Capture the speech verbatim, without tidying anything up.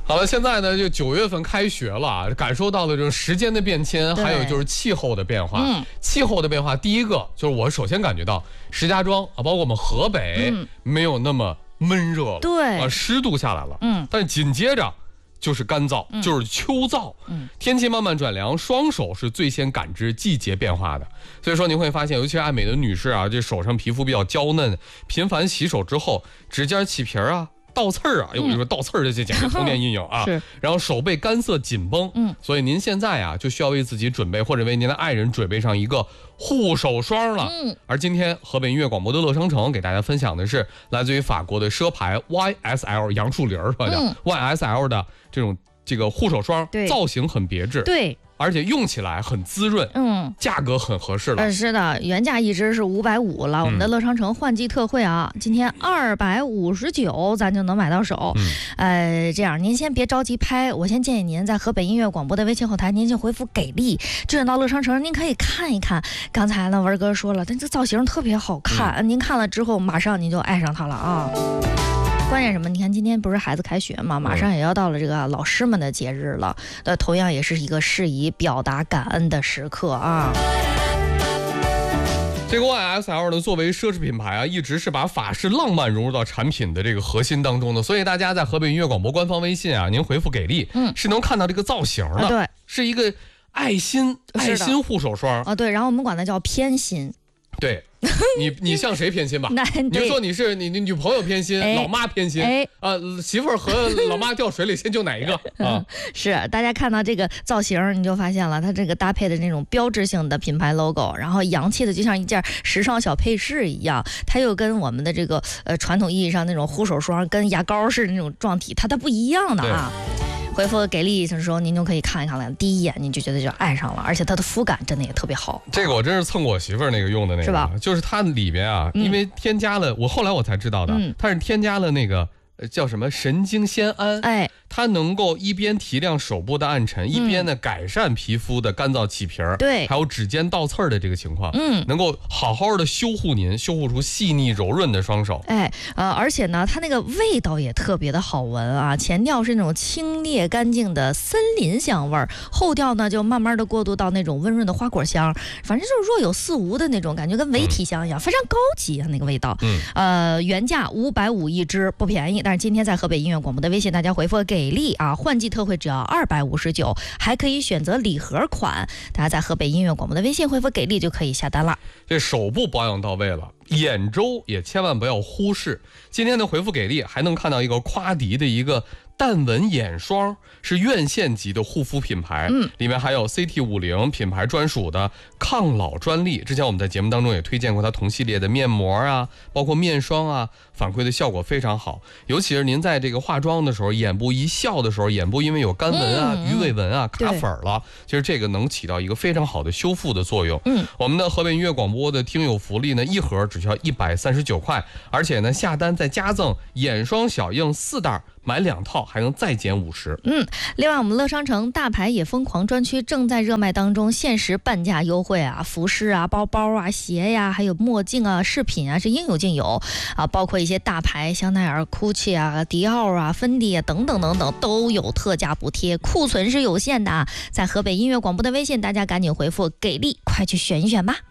好了，现在呢就九月份开学了啊，感受到了这种时间的变迁，还有就是气候的变化。嗯，气候的变化，第一个就是我首先感觉到石家庄啊，包括我们河北、嗯、没有那么闷热了， 对啊，湿度下来了。 嗯， 但紧接着就是干燥，嗯、就是秋燥。嗯，天气慢慢转凉，双手是最先感知季节变化的。所以说您会发现，尤其是爱美的女士啊，这手上皮肤比较娇嫩，频繁洗手之后，指尖起皮啊。倒刺儿啊，哎，我就说倒刺儿，这些简直童年阴影啊！ 是， 然后手背干涩紧绷，嗯，所以您现在啊就需要为自己准备，或者为您的爱人准备上一个护手霜了。嗯，而今天河北音乐广播的乐商城给大家分享的是来自于法国的奢牌 Y S L 杨树林儿说的、嗯、Y S L 的这种这个护手霜，造型很别致， 对。 而且用起来很滋润，嗯，价格很合适了。 呃，是的，原价一支是五百五了。我们的乐商城换季特惠啊，今天二百五十九，咱就能买到手。嗯，呃，这样您先别着急拍，我先建议您在河北音乐广播的微信后台，您就回复给力，志愿到乐商城，您可以看一看。刚才呢，文哥说了，但这造型特别好看，嗯、您看了之后，马上您就爱上它了啊。关键什么？你看今天不是孩子开学嘛，马上也要到了这个老师们的节日了，呃，同样也是一个适宜表达感恩的时刻啊。 这个 Y S L 呢，作为奢侈品牌啊，一直是把法式浪漫融入到产品的这个核心当中的，所以大家在河北音乐广播官方微信啊，您回复给力，嗯，是能看到这个造型的， 啊、对， 是一个爱心爱心护手霜啊，对，然后我们管它叫偏心。 对，你你向谁偏心吧？你就说你是你你女朋友偏心，哎、老妈偏心，哎啊，媳妇儿和老妈掉水里，先救哪一个啊？ 是，大家看到这个造型，你就发现了，它这个搭配的那种标志性的品牌 logo， 然后洋气的就像一件时尚小配饰一样，它又跟我们的这个呃传统意义上那种护手霜跟牙膏似的那种状体，它它不一样的啊。回复给力的时候，您就可以看一看了，第一眼你就觉得就爱上了，而且它的肤感真的也特别好。 这个我真是蹭我媳妇儿那个用的那个， 是吧？ 就是它里边啊，因为添加了，嗯、我后来我才知道的，嗯、它是添加了那个。叫什么神经酰胺？哎，它能够一边提亮手部的暗沉，嗯、一边呢改善皮肤的干燥起皮儿， 对， 还有指尖倒刺儿的这个情况，嗯，能够好好的修护您，修护出细腻柔润的双手。 哎，呃，而且呢，它那个味道也特别的好闻啊，前调是那种清冽干净的森林香味儿，后调呢就慢慢的过渡到那种温润的花果香，反正就是若有似无的那种感觉，跟伪体香一样，嗯、非常高级啊那个味道。嗯，呃，原价五百五一支，不便宜。但是今天在河北音乐广播的微信，大家回复给力啊，换季特惠只要二百五十九，还可以选择礼盒款。大家在河北音乐广播的微信回复给力就可以下单了。 这手部保养到位了，眼周也千万不要忽视。今天的回复给力还能看到一个夸迪的一个淡纹眼霜，是院线级的护肤品牌，嗯，里面还有 C T 五十 品牌专属的抗老专利。之前我们在节目当中也推荐过它同系列的面膜啊，包括面霜啊，反馈的效果非常好。尤其是您在这个化妆的时候，眼部一笑的时候，眼部因为有干纹啊、嗯、鱼尾纹啊、卡粉了，其实这个能起到一个非常好的修复的作用。嗯，我们的河北音乐广播的听友福利呢，一盒只需要一百三十九块，而且呢下单再加赠眼霜小样四袋。买两套还能再减五十。 嗯，另外我们乐商城大牌也疯狂专区正在热卖当中，限时半价优惠啊，服饰啊、包包啊、鞋呀、啊，还有墨镜啊、饰品啊，是应有尽有啊，包括一些大牌香奈儿、GUCCI 啊、迪奥啊、芬迪啊等等等等都有特价补贴，库存是有限的啊。在河北音乐广播的微信，大家赶紧回复给力，快去选一选吧。